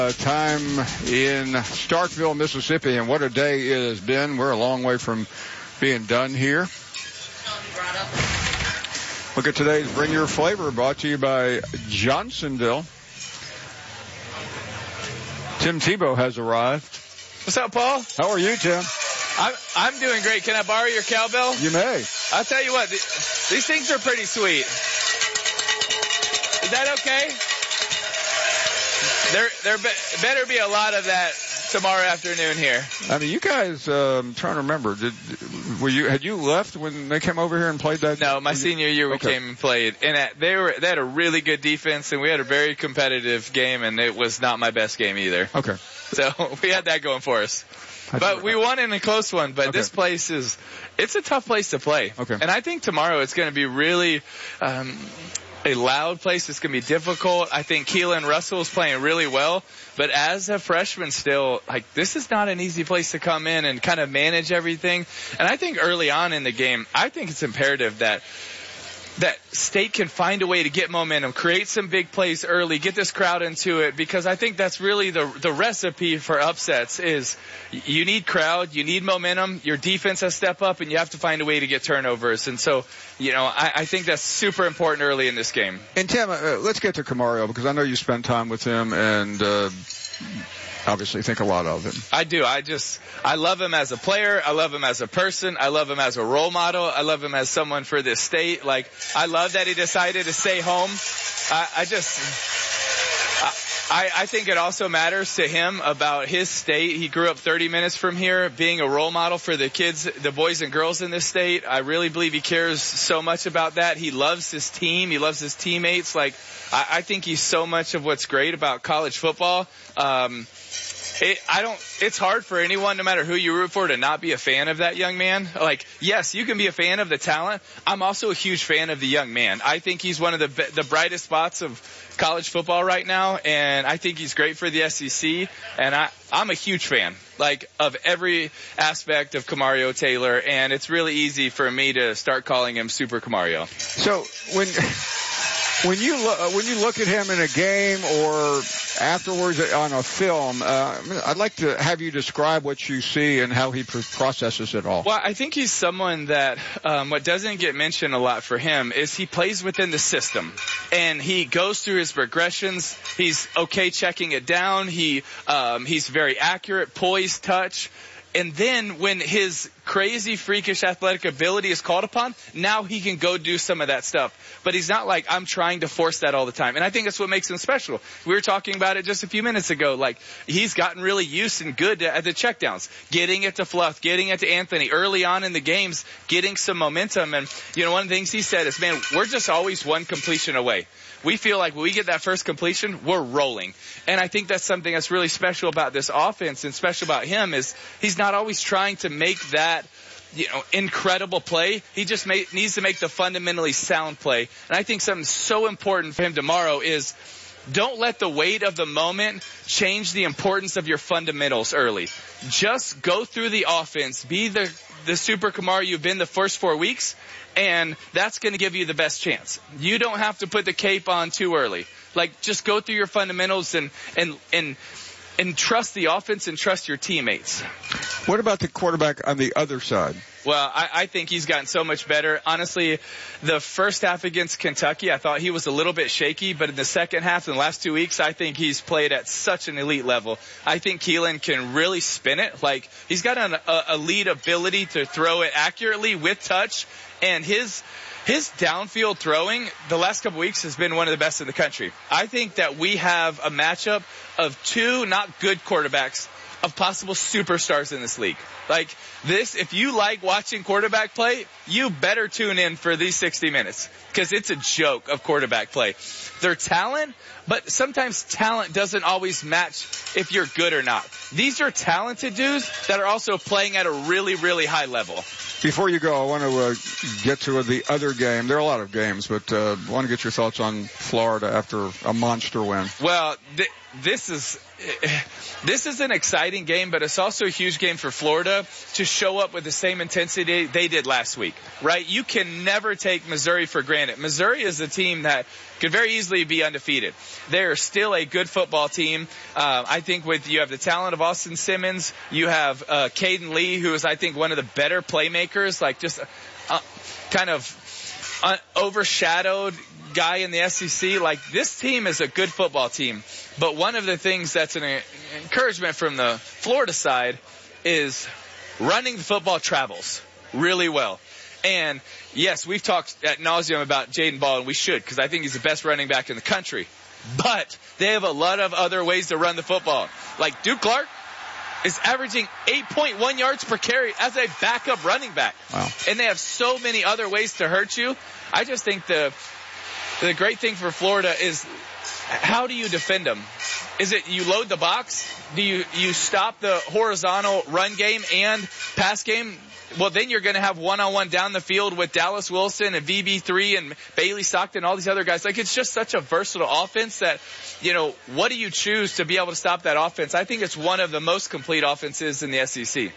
Time in Starkville, Mississippi, and what a day it has been. We're a long way from being done here. Look at today's Bring Your Flavor, brought to you by Johnsonville. Tim Tebow has arrived. What's up, Paul? How are you, Tim? I'm doing great. Can I borrow your cowbell? You may. I'll tell you what, these things are pretty sweet. Is that okay? There better be a lot of that tomorrow afternoon here. I mean, you guys, I'm trying to remember, had you left when they came over here and played that? No, my senior year we came and played, and they had a really good defense, and we had a very competitive game, and it was not my best game either. Okay. So we had that going for us. But we won in a close one, but this place it's a tough place to play. Okay. And I think tomorrow it's going to be really, a loud place. It's going to be difficult. I think Keelan Russell is playing really well, but as a freshman still, this is not an easy place to come in and kind of manage everything. And I think early on in the game, I think it's imperative that State can find a way to get momentum, create some big plays early, get this crowd into it, because I think that's really the recipe for upsets is you need crowd, you need momentum, your defense has to step up, and you have to find a way to get turnovers. And so, I think that's super important early in this game. And Tim, let's get to Camario, because I know you spent time with him and obviously think a lot of him. I do. I love him as a player. I love him as a person. I love him as a role model. I love him as someone for this state. I love that he decided to stay home. I think it also matters to him about his state. He grew up 30 minutes from here, being a role model for the kids, the boys and girls in this state. I really believe he cares so much about that. He loves his team. He loves his teammates. I think he's so much of what's great about college football. It's hard for anyone, no matter who you root for, to not be a fan of that young man. Yes, you can be a fan of the talent. I'm also a huge fan of the young man. I think he's one of the brightest spots of college football right now, and I think he's great for the SEC. And I'm a huge fan, of every aspect of Camario Taylor, and it's really easy for me to start calling him Super Camario. So when you look at him in a game or afterwards on a film, I'd like to have you describe what you see and how he processes it all. Well, I think he's someone that what doesn't get mentioned a lot for him is he plays within the system, and he goes through his progressions. He's okay checking it down. He's very accurate, poised, touch. And then when his crazy, freakish athletic ability is called upon, now he can go do some of that stuff. But he's not I'm trying to force that all the time. And I think that's what makes him special. We were talking about it just a few minutes ago. He's gotten really used and good at the checkdowns, getting it to Fluff, getting it to Anthony early on in the games, getting some momentum. And, one of the things he said is, man, we're just always one completion away. We feel like when we get that first completion, we're rolling. And I think that's something that's really special about this offense and special about him is he's not always trying to make that, incredible play. He just needs to make the fundamentally sound play. And I think something so important for him tomorrow is don't let the weight of the moment change the importance of your fundamentals early. Just go through the offense, be the Super Camario you've been the first 4 weeks, and that's going to give you the best chance. You don't have to put the cape on too early. Just go through your fundamentals and trust the offense and trust your teammates. What about the quarterback on the other side? Well, I think he's gotten so much better. Honestly, the first half against Kentucky, I thought he was a little bit shaky, but in the second half, in the last 2 weeks, I think he's played at such an elite level. I think Keelan can really spin it. He's got an elite ability to throw it accurately with touch, and his downfield throwing the last couple weeks has been one of the best in the country. I think that we have a matchup of two not good quarterbacks of possible superstars in this league. If you like watching quarterback play, you better tune in for these 60 minutes because it's a joke of quarterback play. They're talent, but sometimes talent doesn't always match if you're good or not. These are talented dudes that are also playing at a really, really high level. Before you go, I want to get to the other game. There are a lot of games, but I want to get your thoughts on Florida after a monster win. Well, this is an exciting game, but it's also a huge game for Florida to show up with the same intensity they did last week, right? You can never take Missouri for granted. Missouri is a team that could very easily be undefeated. They're still a good football team. I think you have the talent of Austin Simmons. You have Caden Lee, who is, I think, one of the better playmakers, like just kind of overshadowed guy in the SEC. Like, this team is a good football team. But one of the things that's an encouragement from the Florida side is running the football travels really well. And yes, we've talked ad nauseum about Jaden Ball, and we should, because I think he's the best running back in the country. But they have a lot of other ways to run the football. Like, Duke Clark is averaging 8.1 yards per carry as a backup running back. Wow. And they have so many other ways to hurt you. I just think the great thing for Florida is, how do you defend them? Is it you load the box? Do you stop the horizontal run game and pass game? Well, then you're going to have one-on-one down the field with Dallas Wilson and VB3 and Bailey Stockton, all these other guys. Like, it's just such a versatile offense that, what do you choose to be able to stop that offense? I think it's one of the most complete offenses in the SEC.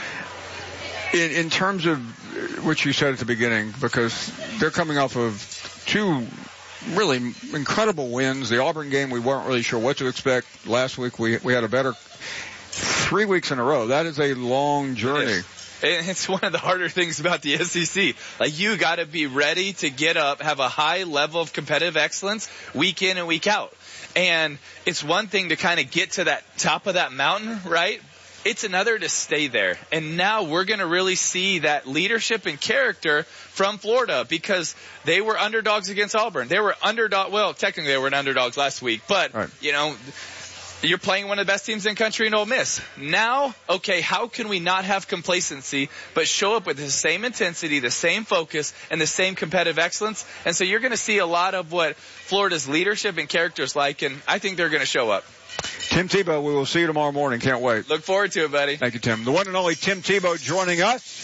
In terms of what you said at the beginning, because they're coming off of two really incredible wins. The Auburn game, we weren't really sure what to expect. Last week, we had a better 3 weeks in a row. That is a long journey. And it's one of the harder things about the SEC. Like, you got to be ready to get up, have a high level of competitive excellence week in and week out. And it's one thing to kind of get to that top of that mountain, right? It's another to stay there. And now we're going to really see that leadership and character from Florida, because they were underdogs against Auburn. They were well, technically they were underdogs last week, but, right. You're playing one of the best teams in the country in Ole Miss. Now, okay, how can we not have complacency but show up with the same intensity, the same focus, and the same competitive excellence? And so you're going to see a lot of what Florida's leadership and character is like, and I think they're going to show up. Tim Tebow, we will see you tomorrow morning. Can't wait. Look forward to it, buddy. Thank you, Tim. The one and only Tim Tebow joining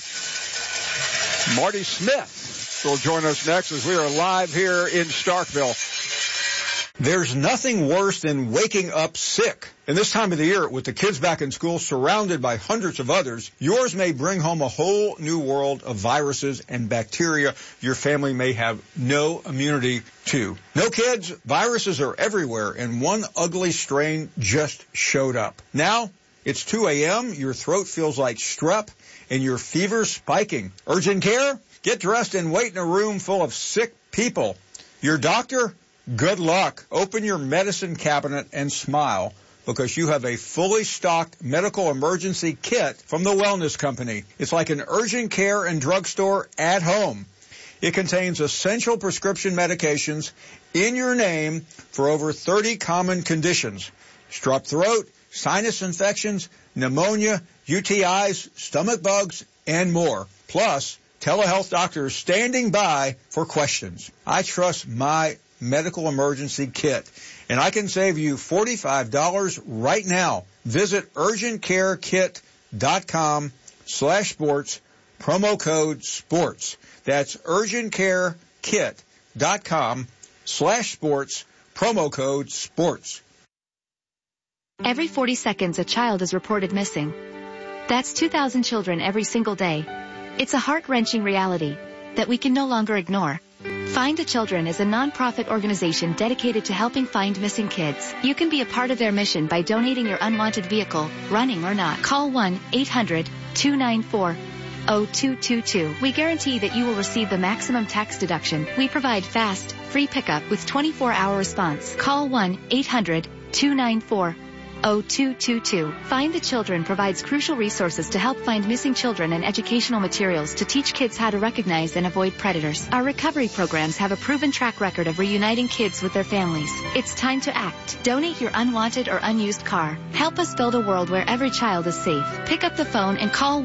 us. Marty Smith will join us next as we are live here in Starkville. There's nothing worse than waking up sick. And this time of the year, with the kids back in school surrounded by hundreds of others, yours may bring home a whole new world of viruses and bacteria your family may have no immunity to. No, kids, viruses are everywhere, and one ugly strain just showed up. Now, it's 2 a.m., your throat feels like strep, and your fever's spiking. Urgent care? Get dressed and wait in a room full of sick people. Your doctor? Good luck. Open your medicine cabinet and smile, because you have a fully stocked medical emergency kit from the Wellness Company. It's like an urgent care and drugstore at home. It contains essential prescription medications in your name for over 30 common conditions: strep throat, sinus infections, pneumonia, UTIs, stomach bugs, and more. Plus, telehealth doctors standing by for questions. I trust my medical emergency kit, and I can save you $45 right now. Visit urgentcarekit.com/sports, promo code sports. That's urgentcarekit.com/sports, promo code sports. Every 40 seconds, a child is reported missing. That's 2,000 children every single day. It's a heart-wrenching reality that we can no longer ignore. Find the Children is a non-profit organization dedicated to helping find missing kids. You can be a part of their mission by donating your unwanted vehicle, running or not. Call 1-800-294-0222. We guarantee that you will receive the maximum tax deduction. We provide fast, free pickup with 24-hour response. Call 1-800-294-0222. Find the Children provides crucial resources to help find missing children and educational materials to teach kids how to recognize and avoid predators. Our recovery programs have a proven track record of reuniting kids with their families. It's time to act. Donate your unwanted or unused car. Help us build a world where every child is safe. Pick up the phone and call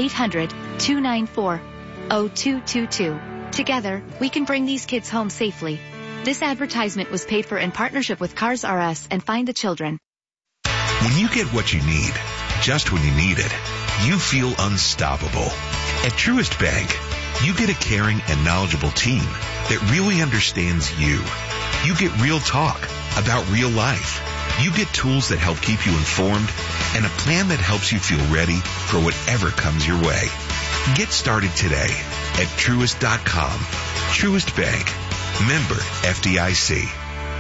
1-800-294-0222. Together, we can bring these kids home safely. This advertisement was paid for in partnership with Cars R Us and Find the Children. When you get what you need, just when you need it, you feel unstoppable. At Truist Bank, you get a caring and knowledgeable team that really understands you. You get real talk about real life. You get tools that help keep you informed and a plan that helps you feel ready for whatever comes your way. Get started today at Truist.com. Truist Bank. Member FDIC.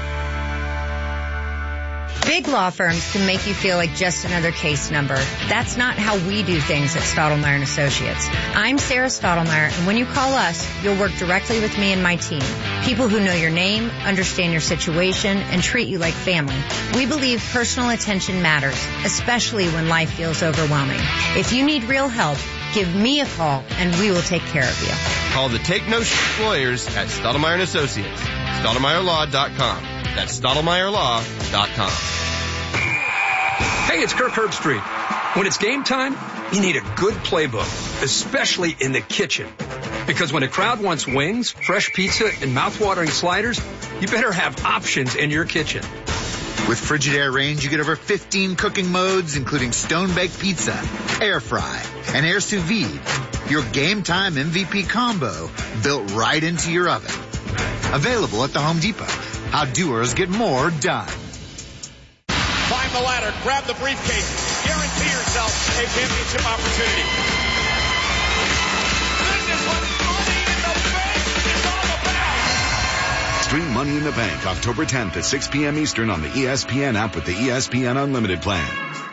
Big law firms can make you feel like just another case number. That's not how we do things at Stottlemyre & Associates. I'm Sarah Stottlemyre, and when you call us, you'll work directly with me and my team. People who know your name, understand your situation, and treat you like family. We believe personal attention matters, especially when life feels overwhelming. If you need real help, give me a call, and we will take care of you. Call the Take No Shit Lawyers at Stottlemyre & Associates. StottlemyreLaw.com. That's StottlemyreLaw.com. Hey, it's Kirk Herbstreit. When it's game time, you need a good playbook, especially in the kitchen. Because when a crowd wants wings, fresh pizza, and mouth-watering sliders, you better have options in your kitchen. With Frigidaire Range, you get over 15 cooking modes, including stone-baked pizza, air fry, and air sous vide. Your game time MVP combo built right into your oven. Available at the Home Depot. How doers get more done. Climb the ladder, grab the briefcase, guarantee yourself a championship opportunity. This is what Money in the Bank is all about. Stream Money in the Bank October 10th at 6 p.m. Eastern on the ESPN app with the ESPN Unlimited plan.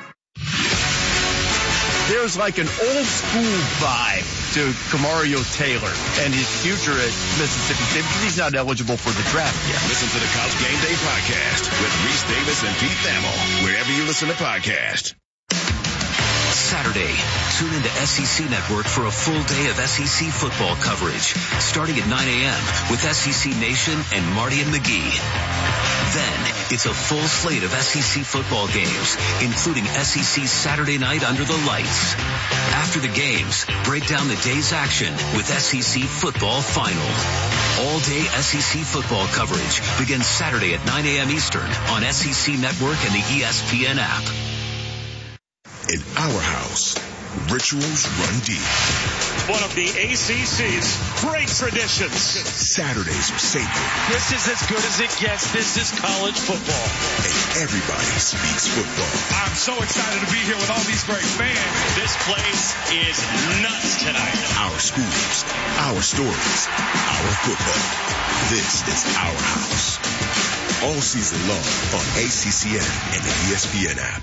There's like an old school vibe to Kamario Taylor and his future at Mississippi State because he's not eligible for the draft yet. Listen to the College Game Day podcast with Reese Davis and Pete Thamel, wherever you listen to podcasts. Saturday, tune into SEC Network for a full day of SEC football coverage, starting at 9 a.m. with SEC Nation and Marty and McGee. Then, it's a full slate of SEC football games, including SEC Saturday Night Under the Lights. After the games, break down the day's action with SEC Football Final. All-day SEC football coverage begins Saturday at 9 a.m. Eastern on SEC Network and the ESPN app. In our house, rituals run deep. One of the ACC's great traditions. Saturdays are sacred. This is as good as it gets. This is college football. And everybody speaks football. I'm so excited to be here with all these great fans. This place is nuts tonight. Our schools, our stories, our football. This is our house. All season long on ACCN and the ESPN app.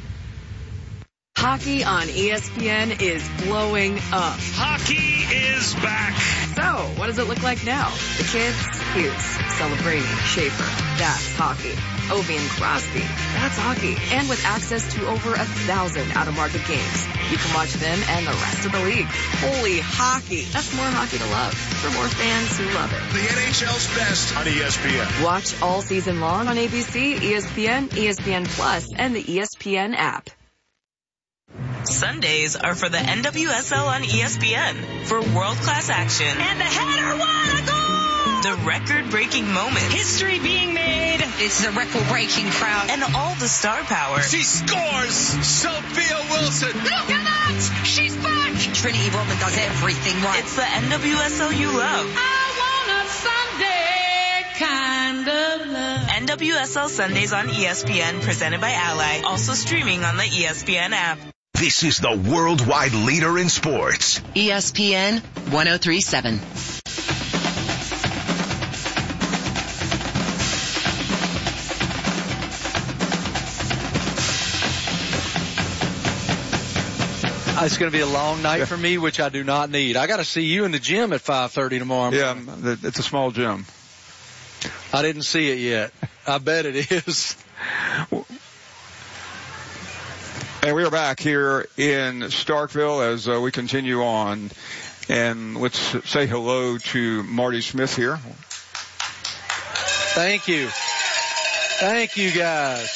Hockey on ESPN is blowing up. Hockey is back. So, what does it look like now? The kids? Hughes, Celebrini, Schaefer. That's hockey. Ovi and Crosby. That's hockey. And with access to over 1,000 out-of-market games, you can watch them and the rest of the league. Holy hockey. That's more hockey to love for more fans who love it. The NHL's best on ESPN. Watch all season long on ABC, ESPN, ESPN Plus, and the ESPN app. Sundays are for the NWSL on ESPN for world-class action. And the header won a goal! The record-breaking moments. History being made. It's the record-breaking crowd. And all the star power. She scores! Sophia Wilson! Look at that! She's back! Trinity Rodman does everything right. It's the NWSL you love. I want a Sunday kind of love. NWSL Sundays on ESPN, presented by Ally. Also streaming on the ESPN app. This is the worldwide leader in sports. ESPN 103.7. It's going to be a long night for me, which I do not need. I got to see you in the gym at 5:30 tomorrow morning. Yeah, it's a small gym. I didn't see it yet. I bet it is. And we are back here in Starkville as we continue on. And let's say hello to Marty Smith here. Thank you. Thank you, guys.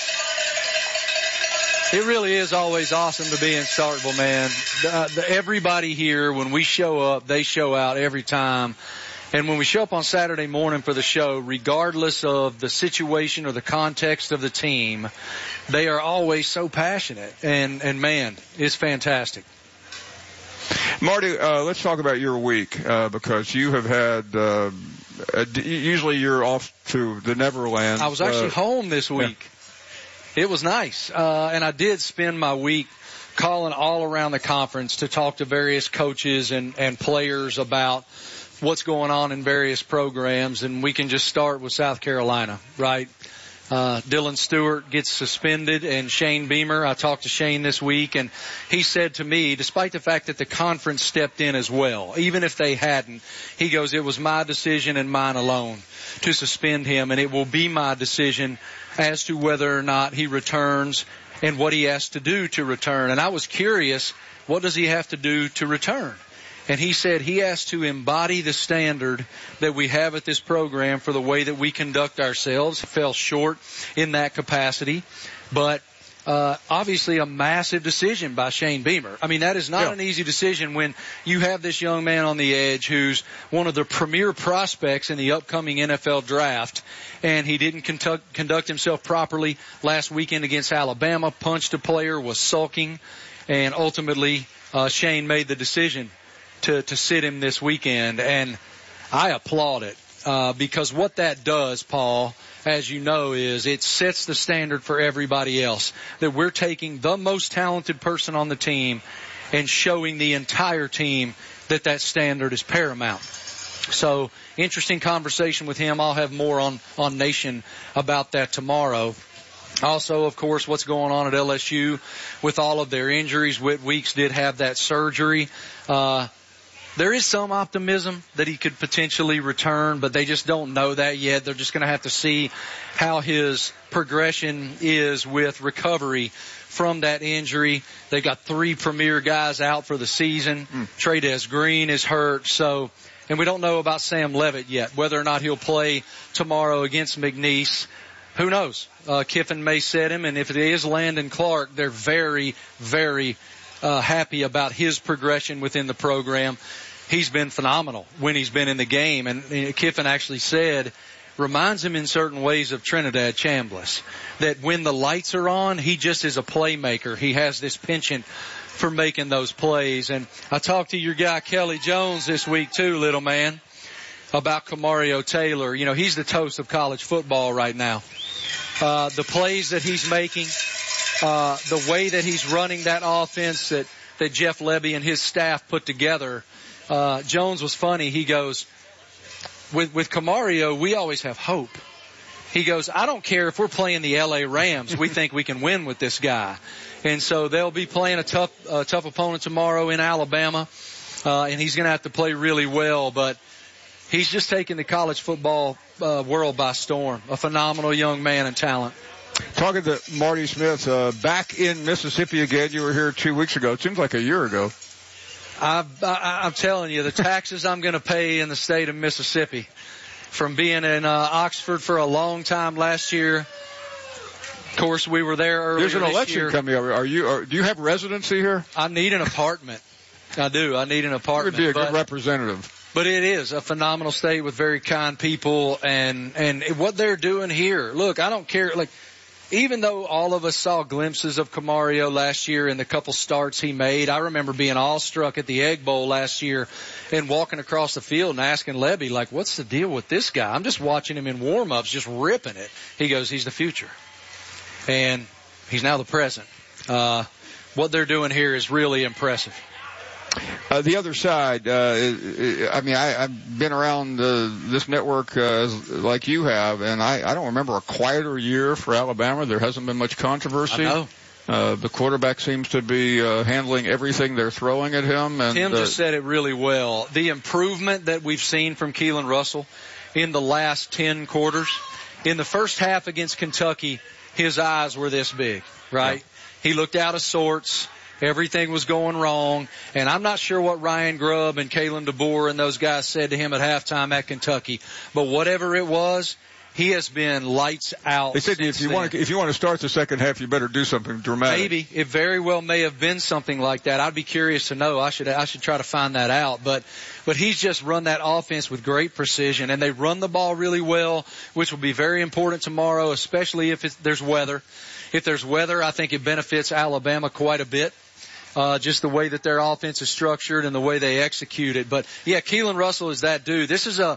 It really is always awesome to be in Starkville, man. Everybody here, when we show up, they show out every time. And when we show up on Saturday morning for the show, regardless of the situation or the context of the team, they are always so passionate. And man, it's fantastic. Marty, let's talk about your week, because you have had, usually you're off to the Neverland. I was actually home this week. It was nice. And I did spend my week calling all around the conference to talk to various coaches and players about what's going on in various programs. And we can just start with South Carolina, right? Dylan Stewart gets suspended, and Shane Beamer, I talked to Shane this week, and he said to me, despite the fact that the conference stepped in as well, even if they hadn't, he goes, it was my decision and mine alone to suspend him, and it will be my decision as to whether or not he returns and what he has to do to return. And I was curious, what does he have to do to return? And he said he has to embody the standard that we have at this program for the way that we conduct ourselves. Fell short in that capacity. But obviously a massive decision by Shane Beamer. I mean, that is not an easy decision when you have this young man on the edge who's one of the premier prospects in the upcoming NFL draft, and he didn't conduct himself properly last weekend against Alabama, punched a player, was sulking, and ultimately Shane made the decision to sit him this weekend, and I applaud it because what that does, Paul, as you know, is it sets the standard for everybody else, that we're taking the most talented person on the team and showing the entire team that that standard is paramount. So, interesting conversation with him. I'll have more on Nation about that tomorrow. Also, of course, what's going on at LSU with all of their injuries. Whit Weeks did have that surgery. There is some optimism that he could potentially return, but they just don't know that yet. They're just going to have to see how his progression is with recovery from that injury. They've got 3 premier guys out for the season. Trey'Dez Green is hurt, and we don't know about Sam Levitt yet, whether or not he'll play tomorrow against McNeese. Who knows? Kiffin may set him, and if it is Landon Clark, they're very, very happy about his progression within the program. He's been phenomenal when he's been in the game, and Kiffin actually said, reminds him in certain ways of Trinidad Chambliss, that when the lights are on, he just is a playmaker. He has this penchant for making those plays. And I talked to your guy Kelly Jones this week too, little man, about Kamario Taylor. You know, he's the toast of college football right now. The plays that he's making, the way that he's running that offense that Jeff Lebby and his staff put together. Jones was funny. He goes, with Kamario, we always have hope. He goes, I don't care if we're playing the LA Rams. We think we can win with this guy. And so they'll be playing a tough opponent tomorrow in Alabama. And he's going to have to play really well, but he's just taking the college football world by storm. A phenomenal young man and talent. Talking to Marty Smith, back in Mississippi again. You were here 2 weeks ago. It seems like a year ago. I'm telling you, the taxes I'm going to pay in the state of Mississippi from being in Oxford for a long time last year. Of course, we were there earlier. There's an election coming up. Do you have residency here? I need an apartment. I do. I need an apartment. You would be a good representative. But it is a phenomenal state with very kind people, and what they're doing here. Look, I don't care. Like, even though all of us saw glimpses of Kamario last year in the couple starts he made, I remember being awestruck at the Egg Bowl last year and walking across the field and asking Lebby, like, what's the deal with this guy? I'm just watching him in warm-ups, just ripping it. He goes, he's the future. And he's now the present. What they're doing here is really impressive. The other side, I've been around this network like you have, and I don't remember a quieter year for Alabama. There hasn't been much controversy. I know. The quarterback seems to be handling everything they're throwing at him. And Tim just said it really well. The improvement that we've seen from Keelan Russell in the last 10 quarters. In the first half against Kentucky, his eyes were this big, right? Yeah. He looked out of sorts. Everything was going wrong, and I'm not sure what Ryan Grubb and Kalen DeBoer and those guys said to him at halftime at Kentucky, but whatever it was, he has been lights out. They said if you want to start the second half, you better do something dramatic. Maybe it very well may have been something like that. I'd be curious to know. I should try to find that out. But he's just run that offense with great precision, and they run the ball really well, which will be very important tomorrow, especially if there's weather. If there's weather, I think it benefits Alabama quite a bit. Just the way that their offense is structured and the way they execute it. But, yeah, Keelan Russell is that dude. This is a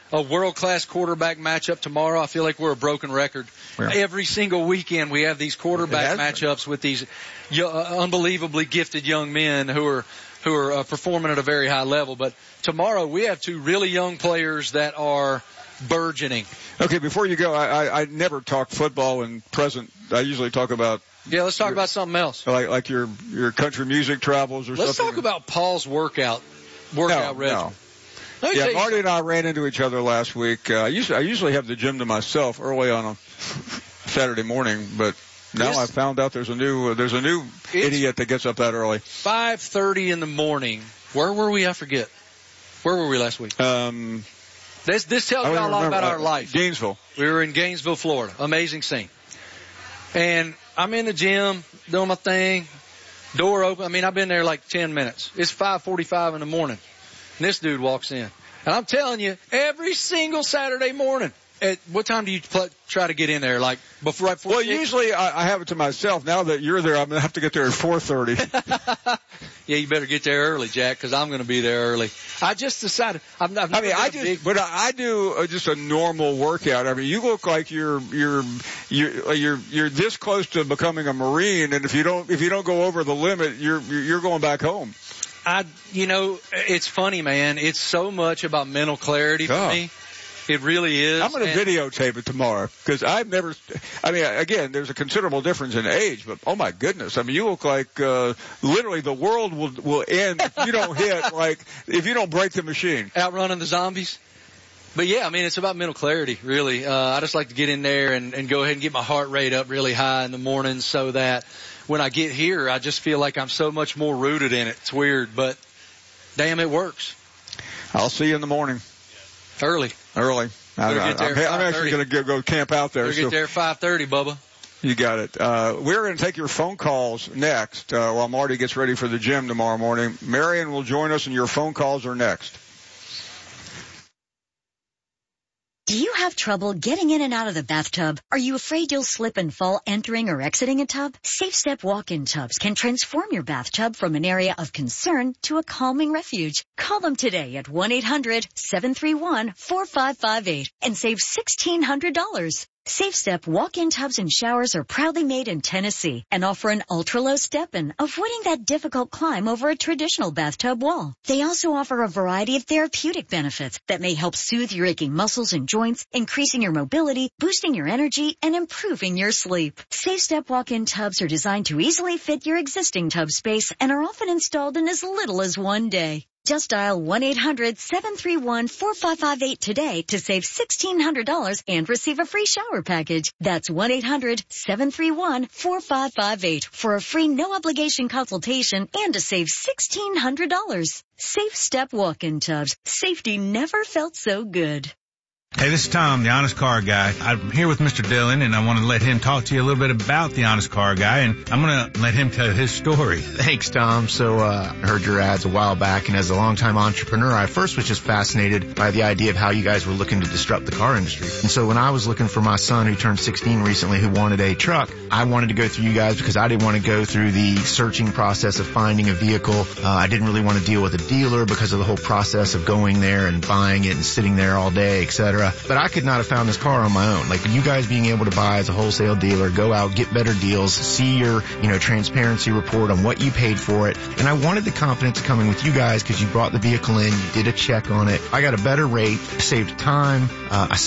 a world-class quarterback matchup tomorrow. I feel like we're a broken record. Yeah. Every single weekend we have these quarterback matchups with these unbelievably gifted young men who are performing at a very high level. But tomorrow we have two really young players that are burgeoning. Okay, before you go, I never talk football in present. I usually talk about. Yeah, let's talk about something else. Like your country music travels or something. Let's talk about Paul's workout regimen. No. Yeah, Marty and I ran into each other last week. I usually have the gym to myself early on a Saturday morning, but now I found out there's a new idiot that gets up that early. 5:30 in the morning. Where were we? I forget. Where were we last week? This tells you a lot about our life. Gainesville. We were in Gainesville, Florida. Amazing scene. And I'm in the gym doing my thing. Door open. I mean, I've been there like 10 minutes. It's 5:45 in the morning. And this dude walks in. And I'm telling you, every single Saturday morning. At what time do you try to get in there? Like right before? Well, 6? Usually I have it to myself. Now that you're there, I'm going to have to get there at 4:30. Yeah, you better get there early, Jack, because I'm going to be there early. I just decided. I do just a normal workout. I mean, you look like you're this close to becoming a Marine, and if you don't go over the limit, you're going back home. It's funny, man. It's so much about mental clarity for me. It really is. I'm going to videotape it tomorrow because again, there's a considerable difference in age, but oh my goodness. I mean, you look like, literally the world will end if you don't if you don't break the machine. Outrunning the zombies. But yeah, I mean, it's about mental clarity, really. I just like to get in there and go ahead and get my heart rate up really high in the morning so that when I get here, I just feel like I'm so much more rooted in it. It's weird, but damn, it works. I'll see you in the morning. Early. I'm actually going to go camp out there. Get there 5:30, Bubba. You got it. We're going to take your phone calls next while Marty gets ready for the gym tomorrow morning. Marion will join us, and your phone calls are next. Do you have trouble getting in and out of the bathtub? Are you afraid you'll slip and fall entering or exiting a tub? Safe Step walk-in tubs can transform your bathtub from an area of concern to a calming refuge. Call them today at 1-800-731-4558 and save $1,600. Safe Step walk-in tubs and showers are proudly made in Tennessee and offer an ultra-low step-in, avoiding that difficult climb over a traditional bathtub wall. They also offer a variety of therapeutic benefits that may help soothe your aching muscles and joints, increasing your mobility, boosting your energy, and improving your sleep. Safe Step walk-in tubs are designed to easily fit your existing tub space and are often installed in as little as one day. Just dial 1-800-731-4558 today to save $1,600 and receive a free shower package. That's 1-800-731-4558 for a free no-obligation consultation and to save $1,600. Safe Step walk-in tubs. Safety never felt so good. Hey, this is Tom, the Honest Car Guy. I'm here with Mr. Dillon, and I want to let him talk to you a little bit about the Honest Car Guy, and I'm going to let him tell his story. Thanks, Tom. So, I heard your ads a while back, and as a longtime entrepreneur, I first was just fascinated by the idea of how you guys were looking to disrupt the car industry. And so when I was looking for my son who turned 16 recently who wanted a truck, I wanted to go through you guys because I didn't want to go through the searching process of finding a vehicle. I didn't really want to deal with a dealer because of the whole process of going there and buying it and sitting there all day, etc. But I could not have found this car on my own. Like you guys being able to buy as a wholesale dealer, go out, get better deals, see your, transparency report on what you paid for it. And I wanted the confidence of coming with you guys because you brought the vehicle in, you did a check on it. I got a better rate, saved time. I